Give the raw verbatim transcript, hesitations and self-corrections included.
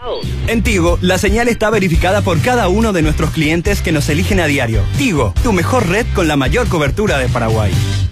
En Tigo, la señal está verificada por cada uno de nuestros clientes que nos eligen a diario. Tigo, tu mejor red con la mayor cobertura de Paraguay.